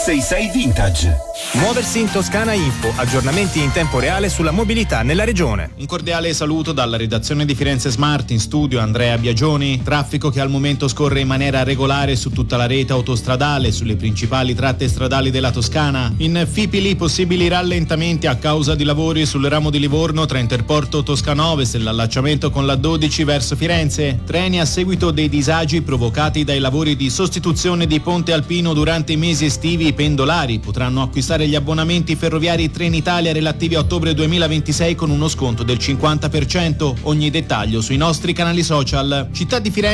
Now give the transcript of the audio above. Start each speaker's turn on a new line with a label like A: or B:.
A: 366 Vintage.
B: Muoversi in Toscana Info, aggiornamenti in tempo reale sulla mobilità nella regione.
C: Un cordiale saluto dalla redazione di Firenze Smart, in studio Andrea Biagioni. Traffico che al momento scorre in maniera regolare su tutta la rete autostradale, sulle principali tratte stradali della Toscana. In Fipili possibili rallentamenti a causa di lavori sul ramo di Livorno tra Interporto Toscano Ovest e l'allacciamento con la 12 verso Firenze. Treni a seguito dei disagi provocati dai lavori di sostituzione di Ponte Alpino durante i mesi estivi. I pendolari potranno acquistare gli abbonamenti ferroviari Trenitalia relativi a ottobre 2026 con uno sconto del 50%. Ogni dettaglio sui nostri canali social. Città di Firenze